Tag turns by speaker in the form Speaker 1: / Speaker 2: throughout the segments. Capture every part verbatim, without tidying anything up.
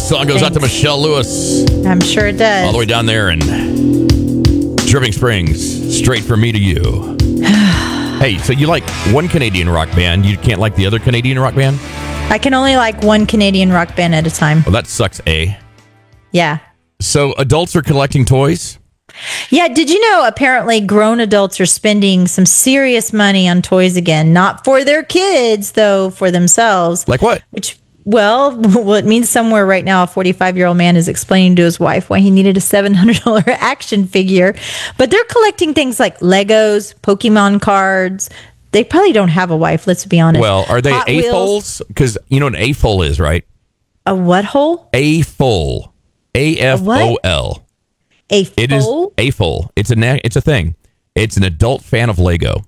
Speaker 1: Song goes Thanks. out to Michelle Lewis.
Speaker 2: I'm sure it does.
Speaker 1: All the way down there in Dripping Springs, straight from me to you. Hey, so you like one Canadian rock band, you can't like the other Canadian rock band?
Speaker 2: I can only like one Canadian rock band at a time.
Speaker 1: Well, that sucks, eh?
Speaker 2: Yeah.
Speaker 1: So adults are collecting toys?
Speaker 2: Yeah, did you know apparently grown adults are spending some serious money on toys again? Not for their kids, though, for themselves.
Speaker 1: Like what?
Speaker 2: Which, well, well, it means somewhere right now a forty-five-year-old man is explaining to his wife why he needed a seven hundred dollars action figure. But they're collecting things like Legos, Pokemon cards. They probably don't have a wife, let's be honest.
Speaker 1: Well, are they
Speaker 2: Hot
Speaker 1: A F O Ls? Because you know what an A F O L is, right?
Speaker 2: A what hole?
Speaker 1: A F O L. A F O L.
Speaker 2: A F O L?
Speaker 1: It is A F O L. It's a, na- it's a thing. It's an adult fan of Lego.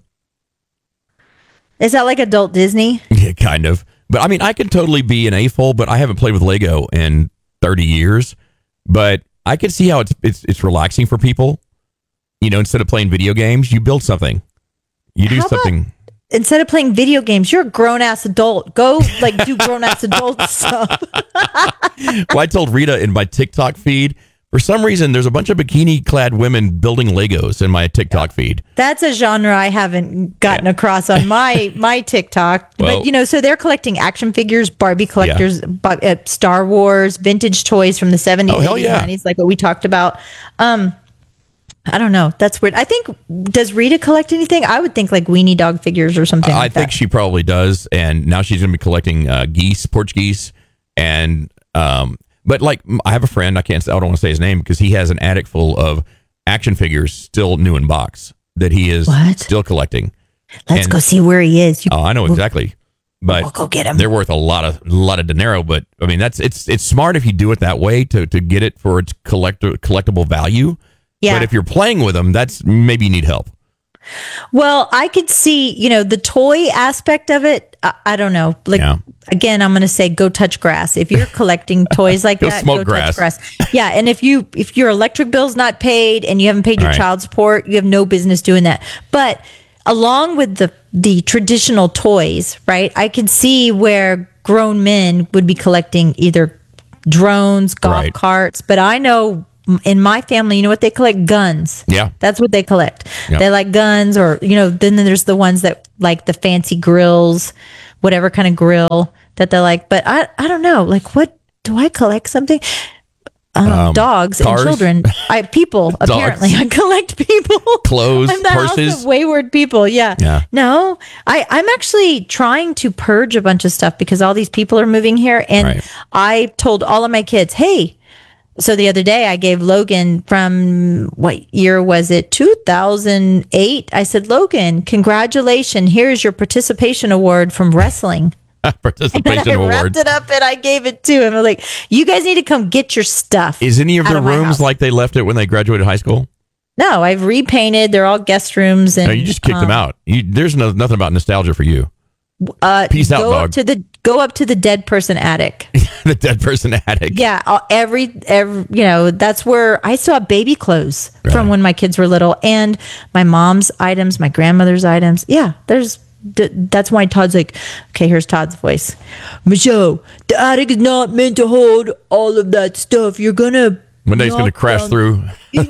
Speaker 2: Is that like adult Disney?
Speaker 1: Yeah, kind of. But I mean, I could totally be an A F O L, but I haven't played with Lego in thirty years. But I can see how it's it's it's relaxing for people. You know, instead of playing video games, you build something. You do
Speaker 2: How
Speaker 1: something.
Speaker 2: About, instead of playing video games, you're a grown ass adult. Go like do grown ass adult stuff.
Speaker 1: Well, I told Rita in my TikTok feed, for some reason, there's a bunch of bikini clad women building Legos in my TikTok feed.
Speaker 2: That's a genre I haven't gotten yeah. across on my my TikTok. Well, but, you know, so they're collecting action figures, Barbie collectors, yeah. uh, Star Wars, vintage toys from the seventies,
Speaker 1: oh, hell yeah.
Speaker 2: nineties, like what we talked about. Um, I don't know. That's weird. I think, does Rita collect anything? I would think like weenie dog figures or something
Speaker 1: I
Speaker 2: like
Speaker 1: think
Speaker 2: that.
Speaker 1: she probably does. And now she's going to be collecting uh, geese, porch geese. And, um, but like, I have a friend, I can't, I don't want to say his name because he has an attic full of action figures still new in box that he is
Speaker 2: what?
Speaker 1: still collecting.
Speaker 2: Let's
Speaker 1: and,
Speaker 2: go see where he is.
Speaker 1: You, oh, I know exactly. But
Speaker 2: we'll go get him.
Speaker 1: They're worth a lot of a lot of dinero. But I mean, that's it's it's smart if you do it that way to to get it for its collect collectible value. Yeah. But if you're playing with them, that's maybe you need help.
Speaker 2: Well, I could see, you know, the toy aspect of it. I, I don't know. Like, yeah. again, I'm going to say go touch grass. If you're collecting toys like
Speaker 1: go
Speaker 2: that,
Speaker 1: smoke
Speaker 2: go
Speaker 1: grass.
Speaker 2: touch grass. Yeah. And if you if your electric bill's not paid and you haven't paid your
Speaker 1: right.
Speaker 2: child support, you have no business doing that. But along with the the traditional toys, right, I can see where grown men would be collecting either drones, golf
Speaker 1: right.
Speaker 2: carts. But I know in my family, you know what they collect? Guns.
Speaker 1: Yeah.
Speaker 2: That's what they collect.
Speaker 1: Yep.
Speaker 2: They like guns, or, you know, then there's the ones that like the fancy grills, whatever kind of grill that they like. But I, I don't know. Like, what do I collect something? Um, um, dogs cars. and children. I people apparently. I collect people.
Speaker 1: Clothes,
Speaker 2: I'm the
Speaker 1: purses.
Speaker 2: house of wayward people. Yeah.
Speaker 1: yeah.
Speaker 2: No, I, I'm actually trying to purge a bunch of stuff because all these people are moving here. And right. I told all of my kids, hey, so the other day I gave Logan from, what year was it? two thousand eight. I said, Logan, congratulations. Here's your participation award from wrestling.
Speaker 1: Participation
Speaker 2: and I
Speaker 1: award.
Speaker 2: wrapped it up and I gave it to him. I was like, you guys need to come get your stuff.
Speaker 1: Is any of
Speaker 2: out
Speaker 1: the
Speaker 2: of my
Speaker 1: rooms
Speaker 2: house.
Speaker 1: like they left it when they graduated high school?
Speaker 2: No, I've repainted. They're all guest rooms. And
Speaker 1: no, you just kicked
Speaker 2: um,
Speaker 1: them out. You, there's no, nothing about nostalgia for you.
Speaker 2: Uh,
Speaker 1: Peace out,
Speaker 2: go
Speaker 1: dog.
Speaker 2: Up to the, go up to the dead person attic.
Speaker 1: The dead person attic.
Speaker 2: Yeah, all- every, every, you know, that's where I still have baby clothes
Speaker 1: Right.
Speaker 2: from when my kids were little, and my mom's items, my grandmother's items. Yeah, there's, th- that's why Todd's like, okay, here's Todd's voice. Michelle, the attic is not meant to hold all of that stuff. You're gonna
Speaker 1: One day it's going to crash
Speaker 2: down.
Speaker 1: through.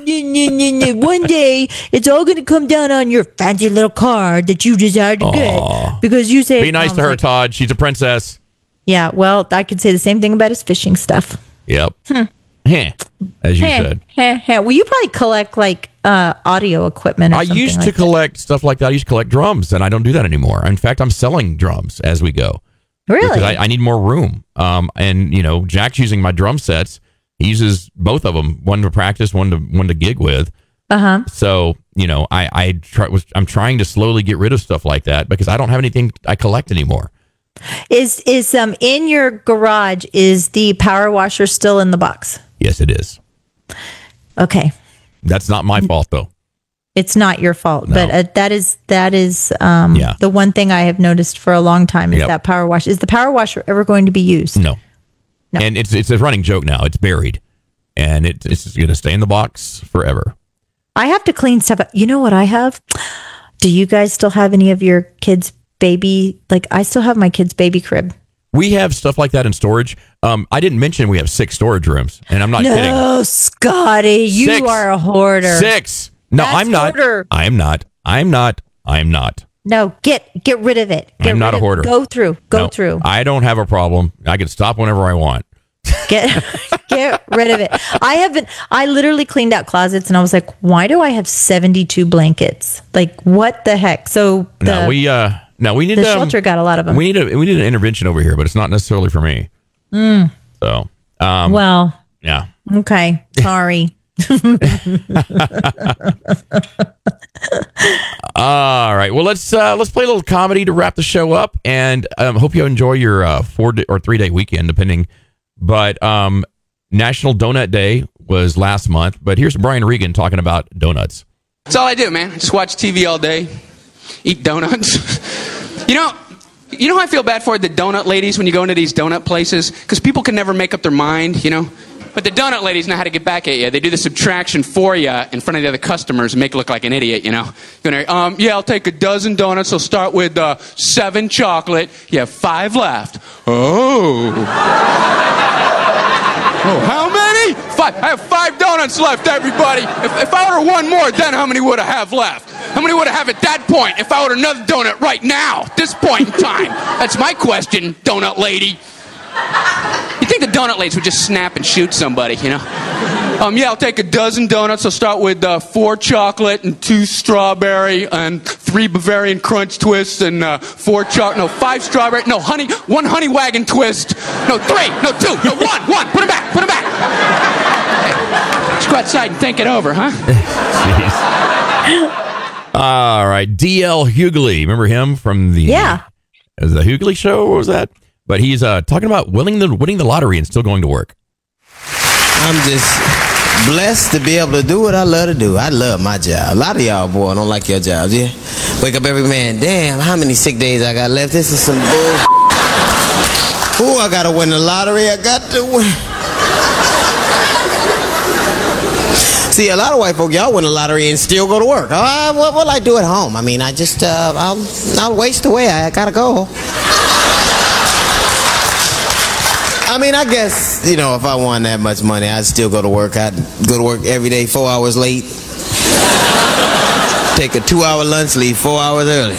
Speaker 2: One day it's all going to come down on your fancy little car that you desire to
Speaker 1: Aw.
Speaker 2: get because you say
Speaker 1: Be nice to her,
Speaker 2: like,
Speaker 1: Todd. She's a princess.
Speaker 2: yeah, well, I could say the same thing about his fishing stuff.
Speaker 1: Yep. Heh. As you
Speaker 2: Heh,
Speaker 1: said.
Speaker 2: heh, heh. Well, you probably collect like uh, audio equipment. Or
Speaker 1: I
Speaker 2: something
Speaker 1: used
Speaker 2: like
Speaker 1: to
Speaker 2: that.
Speaker 1: collect stuff like that. I used to collect drums, and I don't do that anymore. In fact, I'm selling drums as we go.
Speaker 2: Really?
Speaker 1: Because I, I need more room. Um, and, you know, Jack's using my drum sets. He uses both of them, one to practice, one to one to gig with.
Speaker 2: Uh-huh.
Speaker 1: So, you know, I, I try, was, I'm trying to slowly get rid of stuff like that because I don't have anything I collect anymore.
Speaker 2: Is is um in your garage, is the power washer still in the box?
Speaker 1: Yes, it is.
Speaker 2: Okay.
Speaker 1: That's not my fault, though.
Speaker 2: It's not your fault,
Speaker 1: No.
Speaker 2: but uh, that is that is um
Speaker 1: Yeah.
Speaker 2: the one thing I have noticed for a long time is
Speaker 1: Yep.
Speaker 2: that power washer. Is the power washer ever going to be used?
Speaker 1: No.
Speaker 2: No.
Speaker 1: And it's it's a running joke now. It's buried. And it, it's going to stay in the box forever.
Speaker 2: I have to clean stuff up. You know what I have? Do you guys still have any of your kids' baby? Like, I still have my kids' baby crib.
Speaker 1: We have stuff like that in storage. Um, I didn't mention we have six storage rooms, and I'm not
Speaker 2: no,
Speaker 1: kidding.
Speaker 2: No, Scotty, you
Speaker 1: six.
Speaker 2: are a hoarder.
Speaker 1: Six. No,
Speaker 2: That's
Speaker 1: I'm not.
Speaker 2: Hoarder.
Speaker 1: I'm not. I'm not. I'm not.
Speaker 2: No, get get rid of it. Get
Speaker 1: I'm not a hoarder.
Speaker 2: Go through. Go
Speaker 1: no,
Speaker 2: through.
Speaker 1: I don't have a problem. I can stop whenever I want.
Speaker 2: Get get rid of it. I haven't. I literally cleaned out closets, and I was like, "Why do I have seventy-two blankets? Like, what the heck?" So the,
Speaker 1: no, we uh, no, we need
Speaker 2: the
Speaker 1: um,
Speaker 2: shelter got a lot of them.
Speaker 1: We need a we need an intervention over here, but it's not necessarily for me.
Speaker 2: Mm.
Speaker 1: So, um,
Speaker 2: well,
Speaker 1: yeah,
Speaker 2: okay, sorry.
Speaker 1: All right. Well, let's uh, let's play a little comedy to wrap the show up, and um, hope you enjoy your uh, four day or three day weekend, depending. But um, National Donut Day was last month. But here's Brian Regan talking about donuts.
Speaker 3: That's all I do, man. I just watch T V all day, eat donuts. you know, you know how I feel bad for the donut ladies when you go into these donut places, because people can never make up their mind, you know. But the donut ladies know how to get back at you. They do the subtraction for you in front of the other customers and make you look like an idiot, you know. You're gonna, um, yeah, I'll take a dozen donuts. I'll start with uh, seven chocolate. You have five left. Oh. Oh, how many? Five. I have five donuts left, everybody. If, if I order one more, then how many would I have left? How many would I have at that point if I order another donut right now, at this point in time? That's my question, donut lady. You think the donut ladies would just snap and shoot somebody, you know? Um, yeah, I'll take a dozen donuts. I'll start with uh, four chocolate and two strawberry and three Bavarian Crunch twists and uh, four chocolate, no, five strawberry, no, honey, one honey wagon twist, no, three, no, two, no, one, one, put it back, put it back. Hey, let's go outside and think it over, huh?
Speaker 1: Jeez. All right, D L Hughley, remember him from the
Speaker 2: yeah,
Speaker 1: was the Hughley Show? What was that? But he's uh, talking about winning the winning the lottery and still going to work.
Speaker 4: I'm just blessed to be able to do what I love to do. I love my job. A lot of y'all, boy, don't like your jobs, yeah? Wake up every man, damn, how many sick days I got left? This is some bull. Ooh, I gotta win the lottery. I got to win. See, a lot of white folk, y'all win the lottery and still go to work. Uh, what will I do at home? I mean, I just, uh, I'll, I'll waste away. I gotta go. I mean, I guess, you know, if I won that much money, I'd still go to work. I'd go to work every day, four hours late. Take a two-hour lunch, leave four hours early.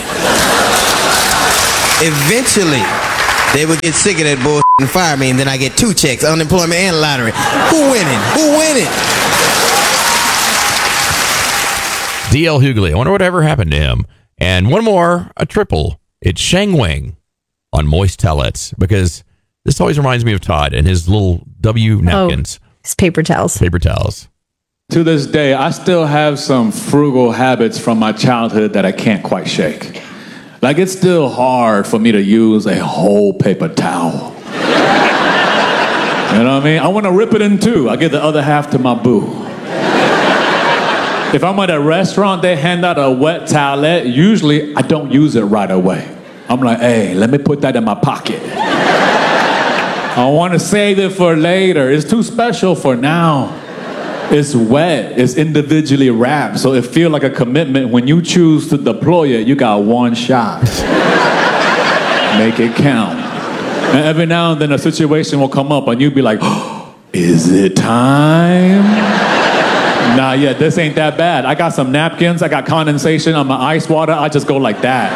Speaker 4: Eventually, they would get sick of that bullshit and fire me, and then I get two checks, unemployment and lottery. Who winning? Who winning?
Speaker 1: D L Hughley. I wonder whatever happened to him. And one more, a triple. It's Shang Wang on Moist Towelettes, because this always reminds me of Todd and his little W napkins.
Speaker 2: Oh, his paper towels.
Speaker 1: Paper towels.
Speaker 5: To this day, I still have some frugal habits from my childhood that I can't quite shake. Like, it's still hard for me to use a whole paper towel. You know what I mean? I want to rip it in two. I give the other half to my boo. If I'm at a restaurant, they hand out a wet towelette. Usually, I don't use it right away. I'm like, hey, let me put that in my pocket. I want to save it for later. It's too special for now. It's wet. It's individually wrapped, so it feels like a commitment. When you choose to deploy it, you got one shot. Make it count. And every now and then a situation will come up, and you'll be like, oh, is it time? Nah, yeah, this ain't that bad. I got some napkins. I got condensation on my ice water. I just go like that.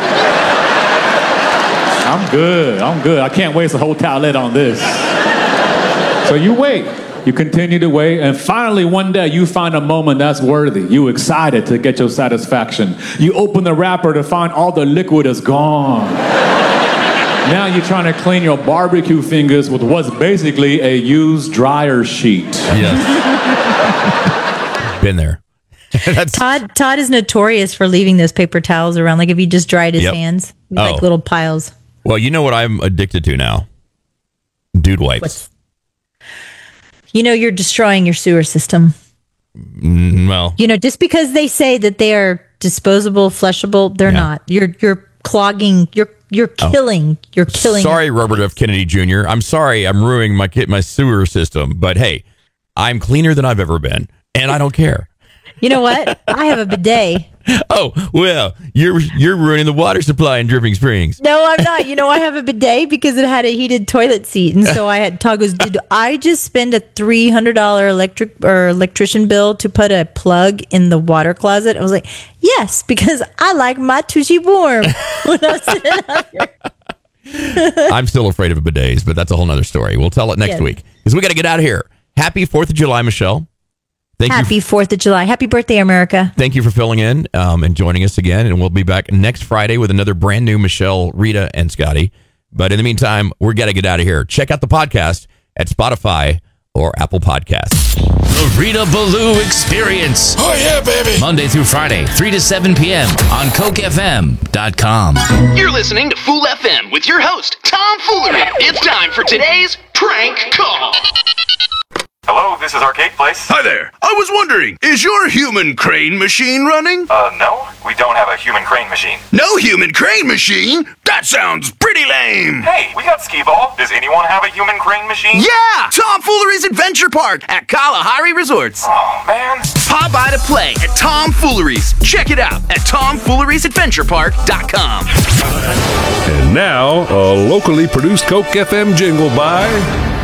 Speaker 5: I'm good. I'm good. I can't waste a whole towelette on this. So you wait. You continue to wait, and finally one day you find a moment that's worthy. You excited to get your satisfaction. You open the wrapper to find all the liquid is gone. Now you're trying to clean your barbecue fingers with what's basically a used dryer sheet.
Speaker 1: Yes. Been there.
Speaker 2: Todd Todd is notorious for leaving those paper towels around. Like if he just dried his
Speaker 1: Yep.
Speaker 2: hands,
Speaker 1: Oh.
Speaker 2: like little piles.
Speaker 1: Well, you know what I'm addicted to now? Dude wipes.
Speaker 2: What's, you know, you're destroying your sewer system.
Speaker 1: Mm, well,
Speaker 2: You know, just because they say that they are disposable, flushable, they're
Speaker 1: Yeah.
Speaker 2: not. You're you're clogging. You're you're killing. You're killing.
Speaker 1: sorry, Robert F. Kennedy Junior I'm sorry I'm ruining my kid, my sewer system, but hey, I'm cleaner than I've ever been, and I don't care.
Speaker 2: You know what? I have a bidet.
Speaker 1: Oh, well, you're you're ruining the water supply in Dripping Springs.
Speaker 2: No, I'm not. You know, I have a bidet because it had a heated toilet seat, and so I had toggles. Did I just spend a three hundred dollar electric or electrician bill to put a plug in the water closet? I was like, yes, because I like my tushy warm when I'm sitting out here.
Speaker 1: I'm still afraid of bidets, but that's a whole nother story. We'll tell it next
Speaker 2: Yes.
Speaker 1: week because we got to get out of here. Happy Fourth of July, Michelle. Thank
Speaker 2: Happy
Speaker 1: you.
Speaker 2: Fourth of July. Happy birthday, America.
Speaker 1: Thank you for filling in um, and joining us again. And we'll be back next Friday with another brand new Michelle, Rita, and Scotty. But in the meantime, we're got to get out of here. Check out the podcast at Spotify or Apple Podcasts.
Speaker 6: The Rita Ballou Experience.
Speaker 7: Oh, yeah, baby.
Speaker 6: Monday through Friday, three to seven p.m. on Coke F M dot com.
Speaker 8: You're listening to Fool F M with your host, Tom Foolery. It's time for today's prank call.
Speaker 9: Hello, this is Arcade Place.
Speaker 7: Hi there. I was wondering, is your human crane machine running?
Speaker 9: Uh, no, we don't have a human crane machine.
Speaker 7: No human crane machine? That sounds pretty lame.
Speaker 9: Hey, we got Skee-Ball. Does anyone have a human crane machine?
Speaker 10: Yeah! Tom Foolery's Adventure Park at Kalahari Resorts.
Speaker 9: Oh, man.
Speaker 10: Pop by to play at Tom Foolery's. Check it out at tom fooleries adventure park dot com.
Speaker 11: And now, a locally produced Coke F M jingle by